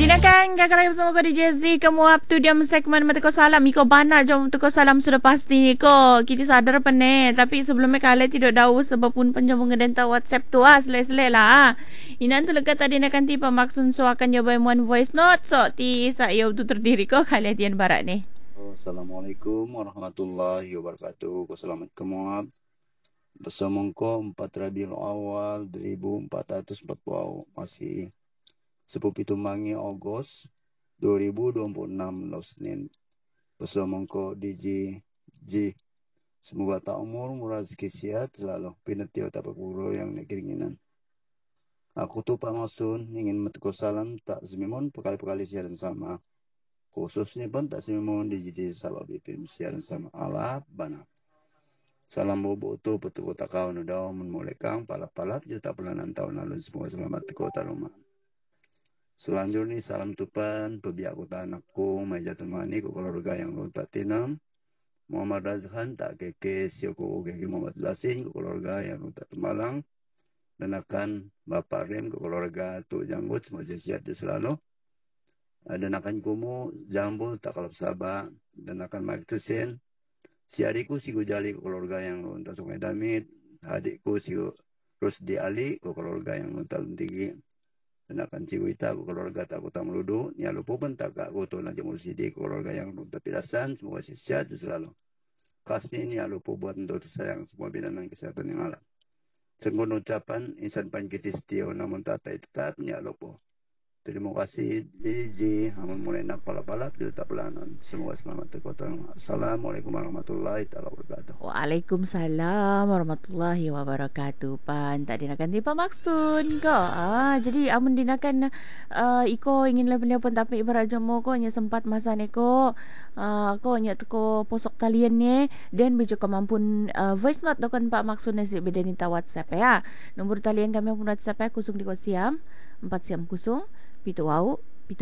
Dinakan kakak lagi bersama ko DJ Z. Kamu up tu diam segmen Mata Ko Salam. Iko bana jom tu ko salam sudah pasti ko. Kita sadar pene. Tapi sebelumnya kalian tidak tahu sebab pun penjom ngedenta WhatsApp tu sele-sele lah. Inan tu lekat tadi nak tipa maksud so akan jawab one voice note. So ti saya tu terdiri ko kalian tian barat ni. Assalamualaikum warahmatullahi wabarakatuh. Ko selamat kemuat. Bersama ko 4 Rabiul Awal 1440 masih 17 Ogos 2026 laus Senin. Bersama ko DJ G. Semoga tak umur murah rezeki sihat selalu pinatio tak berguru yang nak keinginan. Aku tu Pak Masun ingin meteku salam tak semimon perkali-perkali siaran sama. Khususnya pun tak semimon DJ sahabat BPM siaran sama ala bana. Salam bobo tu petuko tak kau nudau menmulekang palap-palap juta pelanan tahun lalu semoga selamat teko tak rumah. Selanjutnya salam tupan pebiak kota anakku meja temani ke keluarga yang lu tak tinam. Muhammad Razhan tak keke sioko keke Muhammad Lasin ke keluarga yang lu tak temalang. Dan akan Bapak Rem ke keluarga tu janggut semua sihat selalu. Dan akan kumu jambu tak kalap sabah. Dan akan Mike Tusen. Si adikku si Gujali ke keluarga yang lu tak Sungai Damit. Adikku si Rusdi Ali ke keluarga yang lu tak Luntigi. Dan akan Ciwita ke keluarga tak Kota Meludu. Ni lupa pun tak aku tu nak jemur sidi ke keluarga yang lu tak pilasan. Semoga sihat selalu. Kasih ni lupa buat untuk sayang semua binatang kesehatan yang alam. Senggun ucapan insan pankiti setio namun tak tetap ni lupa. Terima kasih DJ amun mulai nak palap-palap dia tak pelanan. Semoga selamat terkotong. Assalamualaikum warahmatullahi wabarakatuh. Waalaikumsalam warahmatullahi wabarakatuh. Pan tak dinakan tipa maksud ko. Jadi amun dinakan iko ingin lebih pun tapi ibarat jemo ko nya sempat masa neko ko nya ko posok talian ni dan bejo kemampun voice note dokan Pak maksud nasi beda nita WhatsApp ya. Nombor talian kami pun WhatsApp ya kusung di ko siam 4 siam kusung pitu wau.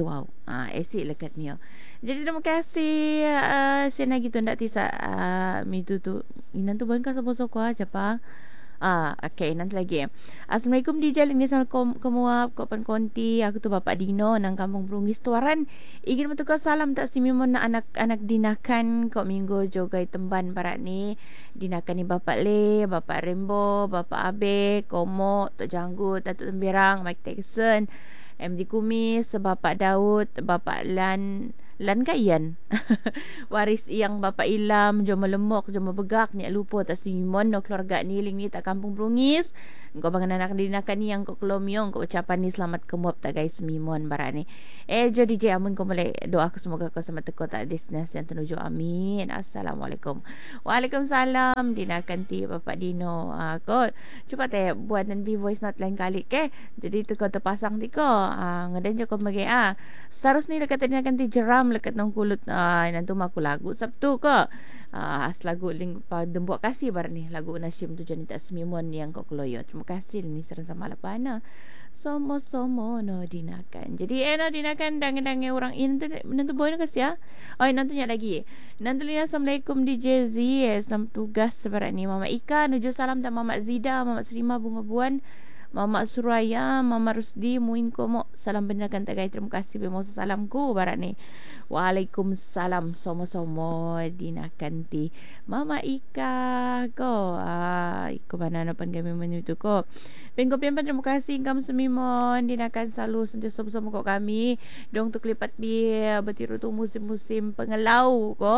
Esik lekat mio. Jadi terima kasih sena gitu ndak tisa mitu tu. Inan tu bangka sabo soko aja pa. Okay, nanti lagi. Assalamualaikum DJ ini sama kemuap kopan konti. Aku tu Bapak Dino nang Kampung Brungis Tuaran. Ingin mentukar salam tak simimon anak-anak dinakan kok minggu jogai temban parat ni. Dinakan ni Bapak Le, Bapak Rembo, Bapak Abe, Komo, Tok Janggut, Datuk Temberang, Mike Texan, MD Kumis, Bapak Daud, Bapak Lan Kayan. Waris yang Bapak Ilam, Jom Lemok, Jom Begak, Nyak Lupa, tak simimon, no keluarga ni, ling ni tak Kampung Brungis. Kau bangan anak dinakan ni yang kau kelomiong, kau ucapan ni selamat kemuap tak guys simimon barat ni. Jadi DJ amun kau boleh doa aku semoga kau sama teko tak destinasi yang menuju amin. Assalamualaikum. Waalaikumsalam. Dinakan ti Bapak Dino. Kau cuba teh buat nanti voice note lain kali ke. Jadi tu kau terpasang ti kau. Ngadan je kau bagi Sarus ni dekat dinakan ti jeram lekat nong kulut nanti maku lagu Sabtu ke lagu ling dembok kasih bar ni lagu nasyim tu jadi tak semimon yang kau keloyo. Terima kasih ni serang sama lapana somo-somo no dinakan. Jadi no dinakan dange-dange orang ini nanti boy nak kasih ya. Nanti lagi. Nanti assalamualaikum DJ Z sam tugas sebarat ni Mama Ika nuju salam dan Mama Zida, Mama Serima Bunga Buan, Mama Suraya, Mama Rusdi, Muin Komo. Salam benakan tagai. Terima kasih bemo salamku barat ni. Waalaikumsalam somo-somo dinakan ti Mama Ika ko. Iko mana napan kami menuju ko. Pen kopian terima kasih kamu semimon dinakan selalu sentiasa bersama ko kami. Dong tu klipat bi betiru tu musim-musim pengelau ko.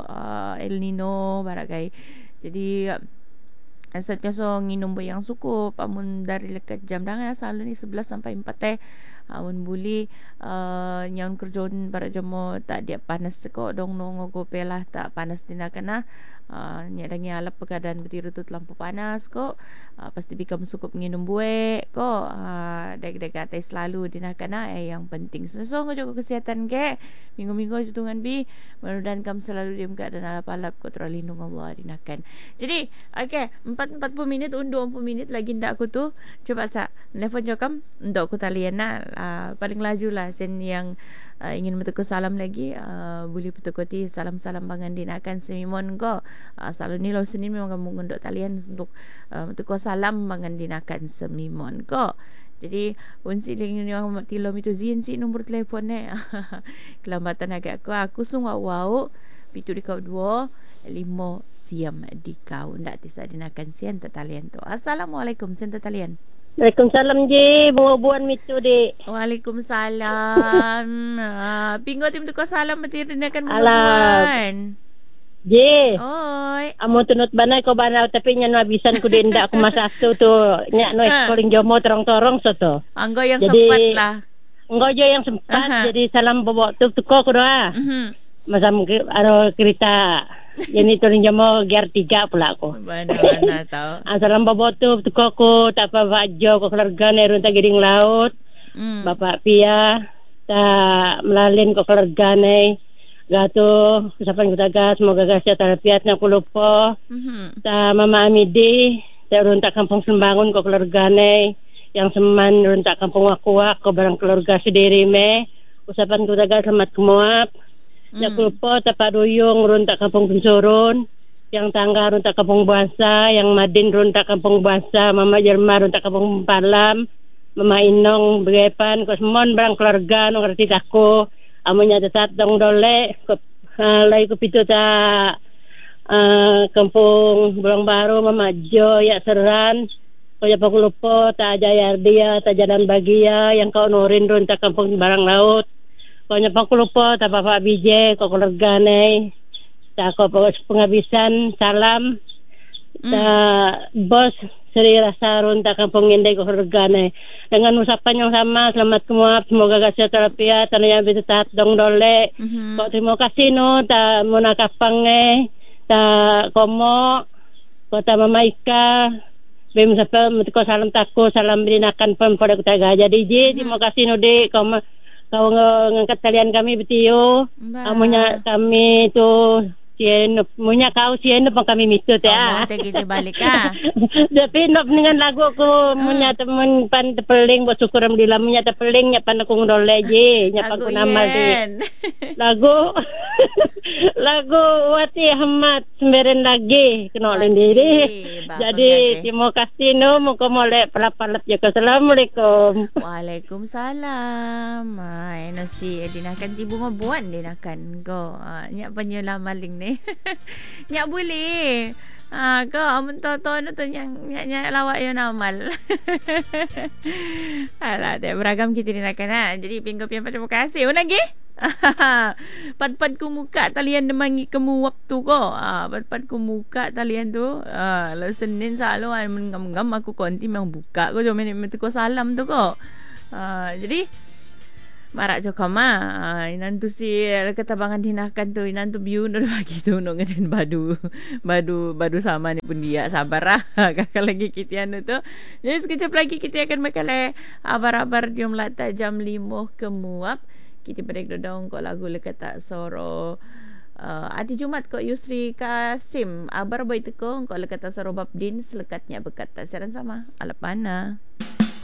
El Nino barakai. Jadi sentiasa nginum yang cukup amun dari lekat jam dangan selalu ni 11 sampai 4 amun buli nyaun kerjon para jomo tak dia panas kok dong nongo gopelah tak panas dinakan nyadangi alap keadaan betiru tu lampu panas kok pasti bikam cukup nginum buek kok dek-dek atas selalu dinakan yang penting so jaga kesihatan ke minggu-minggu jutungan bi mudah-mudahan kamu selalu diam keadaan alap-alap kok terlindung Allah dinakan. Jadi okey 40 minit undur 40 minit lagi ndak aku tu coba nelefon jokam ndak aku talian paling laju lah sen yang ingin bertukar salam lagi boleh bertukar ti salam-salam bangan dinakan semimon ko selalu ni lo Senin memang kamu ngendok talian untuk bertukar salam bangan dinakan semimon ko. Jadi unsi ling ni orang tilom itu zin si nombor telefon ni. Kelambatan agak aku sungguh wow. Pitu di kau 2 5 siam di kau ndak tisa dinakan sian tetalian tu. Assalamualaikum sian tetalian. Waalaikumsalam je, buan mitu dek. Waalaikumsalam. Pinggo tim tu kau salam mati dinakan Alam. buan. Je, Oi. amo tunut banai ko banau tapi nyan habisan ku denda aku masa tu tu nyak no calling jomo torong-torong so to. Anggo yang Jadi, sempat lah. Engkau je yang sempat Aha. jadi salam bobok tu ko ku doa. Mhm. Masa mungkin cerita yang itu jomo gear 3 pula aku. Mana-mana tahu. Salam bobok tu ko tak apa bajo ko keluarga nerun tak geding laut. Bapak Pia tak melalin ko keluarga nei. Gato usapan ko taga semoga gasya terapiat na ko lupo. Ta Mama Amidi ta runta kampung Sembangun ko keluarga nei yang seman runta kampung Wakuak ko barang keluarga sendiri me. Usapan ko taga selamat kemuap. Na ko lupo ta Paduyung runta kampung Pensurun. Yang tangga runta kampung Buasa, yang Madin runta kampung Buasa, Mama Jerma runta kampung Palam. Mama Inong begepan ko semon barang keluarga no ngerti tako. Amunya tetap dong dole lagi ko pito ta kampung Bulang Baru Mama Jo ya Seran ko ya pagulupo ta Jayardia ta Jalan Bagia yang kau norin ron ta kampung Barang Laut ko nya pagulupo ta Bapak BJ ko keluarga nei ta ko pengabisan salam ta bos Seri Rasa Runta Kampung Indai ko keluarga nei dengan usapan yang sama selamat semua semoga gasya terapia tanah yang bisa taat dong dole kok terima kasih no ta muna kapang ta komo kota Mama Ika bem sapa ko salam tako salam binakan pun pada kita jadi je terima kasih no dek kau ngangkat kalian kami betio amunya kami tu Sian, punya kau sian pun kami mitu ya. Sama kita balik ah. Tapi nak dengan lagu aku punya teman pan terpeling buat syukur alhamdulillah punya terpeling nya pan aku ndole je nya pan ku nama de. Lagu Wati Ahmad semberen lagi kena lendiri. Jadi terima kasih no muka molek pelap-pelap je. Assalamualaikum. Waalaikumsalam. Ai nasi dinakan tibu ngobuan dinakan go. Nya penyelam maling ni. Nyak boleh. Kau amun tonton tu nyak lawak yang amal. Alah, tak beragam kita dinakan Jadi pinggo pian terima kasih. Lagi? Pat-pat ku muka talian demangi kemu waktu ko. Pat-pat ku muka talian tu. Lalu Senin selalu mengam-ngam aku konti memang buka ko jo minit ko salam tu ko. Jadi marak jo kama inantu si ketabangan dinakan tu inantu biu ndo bagi tu ndo ngeden badu sama ni pun dia sabar kakak lagi kitian tu jadi sekejap lagi kita akan makale abar-abar diom lata jam 5 kemuap kita break dodong ko lagu lekat tak soro Adi Jumat ko Yusri Kasim abar boy tu ko lekat tak soro babdin selekatnya bekat tak siaran sama alapana